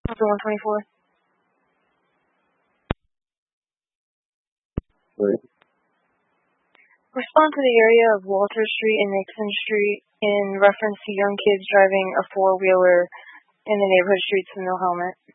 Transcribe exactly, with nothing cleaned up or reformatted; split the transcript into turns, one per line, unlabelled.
one twenty-four.
Right.
Respond to the area of Walter Street and Nixon Street in reference to young kids driving a four-wheeler in the neighborhood streets with no helmet.